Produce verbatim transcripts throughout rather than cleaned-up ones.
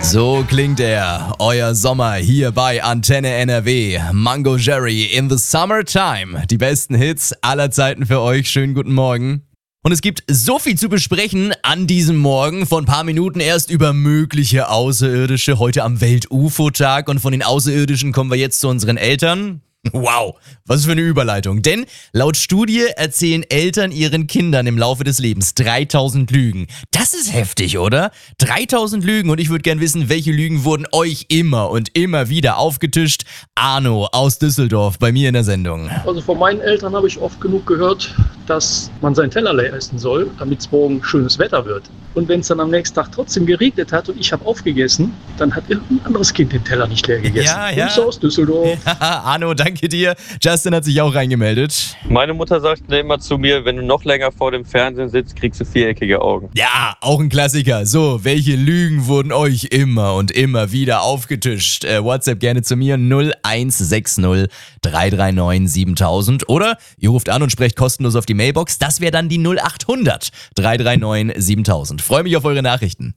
So klingt er, euer Sommer hier bei Antenne N R W. Mango Jerry in the Summertime. Die besten Hits aller Zeiten für euch. Schönen guten Morgen. Und es gibt so viel zu besprechen an diesem Morgen. Vor ein paar Minuten erst über mögliche Außerirdische. Heute am Welt-U F O-Tag. Und von den Außerirdischen kommen wir jetzt zu unseren Eltern. Wow, was für eine Überleitung. Denn laut Studie erzählen Eltern ihren Kindern im Laufe des Lebens dreitausend Lügen. Das ist heftig, oder? dreitausend Lügen, und ich würde gern wissen, welche Lügen wurden euch immer und immer wieder aufgetischt? Arno aus Düsseldorf bei mir in der Sendung. Also von meinen Eltern habe ich oft genug gehört, dass man seinen Teller leer essen soll, damit es morgen schönes Wetter wird. Und wenn es dann am nächsten Tag trotzdem geregnet hat und ich habe aufgegessen, dann hat irgendein anderes Kind den Teller nicht leer gegessen. Ja, ja. Grüße aus Düsseldorf. Ja, Arno, danke dir. Justin hat sich auch reingemeldet. Meine Mutter sagt immer zu mir, wenn du noch länger vor dem Fernsehen sitzt, kriegst du viereckige Augen. Ja, auch ein Klassiker. So, welche Lügen wurden euch immer und immer wieder aufgetischt? Äh, WhatsApp gerne zu mir null eins sechs null drei drei neun siebentausend oder ihr ruft an und sprecht kostenlos auf die Mailbox. Das wäre dann die null acht hundert drei drei neun siebentausend. Freue mich auf eure Nachrichten.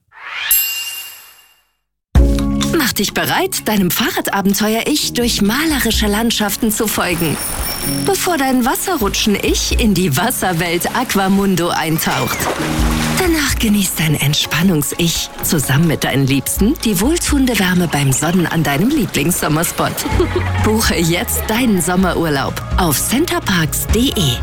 Mach dich bereit, deinem Fahrradabenteuer-Ich durch malerische Landschaften zu folgen. Bevor dein Wasserrutschen-Ich in die Wasserwelt Aquamundo eintaucht. Danach genießt dein Entspannungs-Ich zusammen mit deinen Liebsten die wohltuende Wärme beim Sonnen an deinem Lieblingssommerspot. Buche jetzt deinen Sommerurlaub auf centerparks punkt de.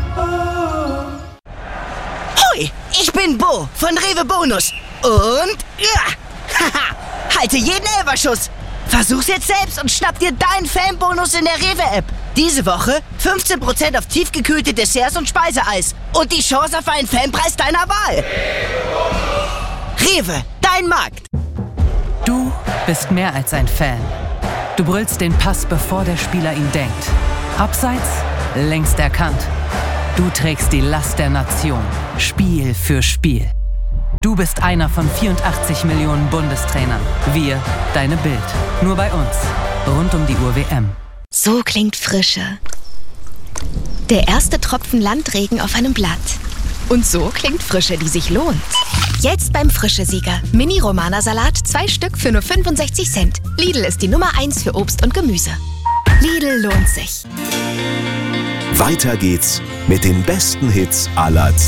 Hoi, ich bin Bo von Rewe Bonus. Und ja, haha, halte jeden Elferschuss. Versuch's jetzt selbst und schnapp dir deinen Fanbonus in der Rewe-App. Diese Woche fünfzehn Prozent auf tiefgekühlte Desserts und Speiseeis. Und die Chance auf einen Fanpreis deiner Wahl. Rewe, dein Markt. Du bist mehr als ein Fan. Du brüllst den Pass, bevor der Spieler ihn denkt. Abseits, längst erkannt. Du trägst die Last der Nation, Spiel für Spiel. Du bist einer von vierundachtzig Millionen Bundestrainern. Wir, deine Bild. Nur bei uns. Rund um die Uhr W M. So klingt Frische. Der erste Tropfen Landregen auf einem Blatt. Und so klingt Frische, die sich lohnt. Jetzt beim Frische-Sieger. Mini-Romana-Salat, zwei Stück für nur fünfundsechzig Cent. Lidl ist die Nummer eins für Obst und Gemüse. Lidl lohnt sich. Weiter geht's mit den besten Hits aller Zeiten.